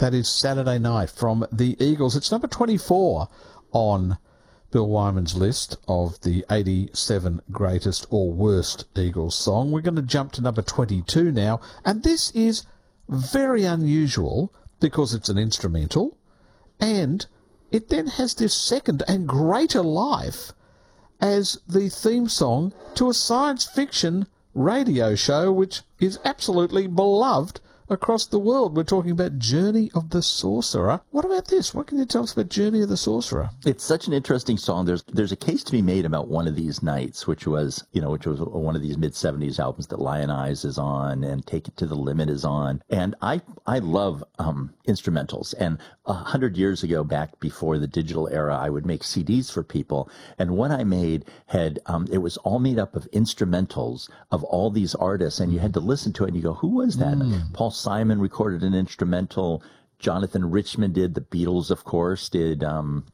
That is Saturday Night from the Eagles. It's number 24 on Bill Wyman's list of the 87 greatest or worst Eagles song. We're going to jump to number 22 now, and this is very unusual because it's an instrumental, and it then has this second and greater life as the theme song to a science fiction radio show which is absolutely beloved across the world. We're talking about Journey of the Sorcerer. What about this? What can you tell us about Journey of the Sorcerer? It's such an interesting song. There's a case to be made about One of These Nights, which was one of these mid-70s albums that Lion Eyes is on and Take It to the Limit is on. And I love instrumentals. And 100 years ago, back before the digital era, I would make CDs for people. And what I made had, it was all made up of instrumentals of all these artists. And you had to listen to it and you go, who was that? Paul Simon recorded an instrumental. Jonathan Richman did. The Beatles, of course, did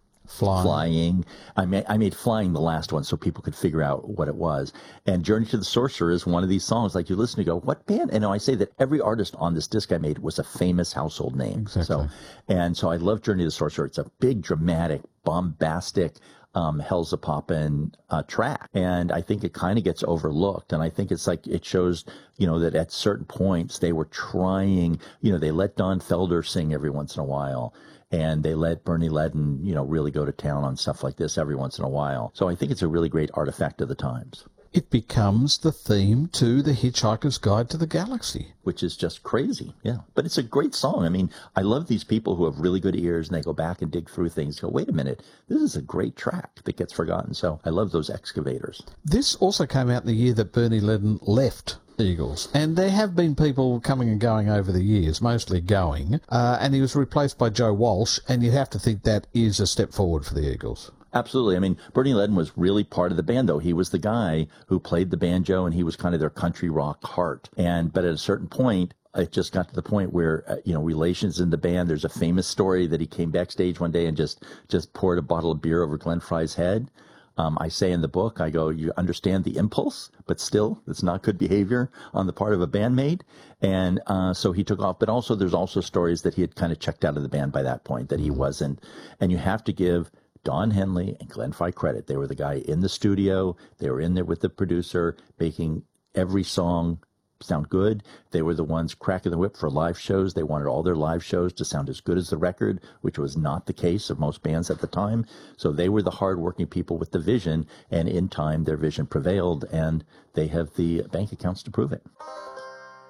Flying. I made Flying the last one so people could figure out what it was. And Journey to the Sorcerer is one of these songs. Like you listen to go, what band? And I say that every artist on this disc I made was a famous household name. Exactly. So I love Journey to the Sorcerer. It's a big, dramatic, bombastic, Hell's a Poppin' track. And I think it kind of gets overlooked. And I think it's like it shows, that at certain points they were trying, they let Don Felder sing every once in a while. And they let Bernie Leadon, really go to town on stuff like this every once in a while. So I think it's a really great artifact of the times. It becomes the theme to The Hitchhiker's Guide to the Galaxy. Which is just crazy, yeah. But it's a great song. I mean, I love these people who have really good ears and they go back and dig through things. Go, wait a minute, this is a great track that gets forgotten. So I love those excavators. This also came out in the year that Bernie Leadon left Eagles. And there have been people coming and going over the years, mostly going. And he was replaced by Joe Walsh. And you have to think that is a step forward for the Eagles. Absolutely. I mean, Bernie Leadon was really part of the band, though. He was the guy who played the banjo, and he was kind of their country rock heart. But at a certain point, it just got to the point where, relations in the band, there's a famous story that he came backstage one day and just poured a bottle of beer over Glenn Frey's head. I say in the book, I go, you understand the impulse, but still, it's not good behavior on the part of a bandmate. And so he took off. But also, there's also stories that he had kind of checked out of the band by that point, that he wasn't. And you have to give Don Henley and Glenn Frey credit. They were the guy in the studio. They were in there with the producer, making every song sound good. They were the ones cracking the whip for live shows. They wanted all their live shows to sound as good as the record, which was not the case of most bands at the time. So they were the hardworking people with the vision, and in time, their vision prevailed, and they have the bank accounts to prove it.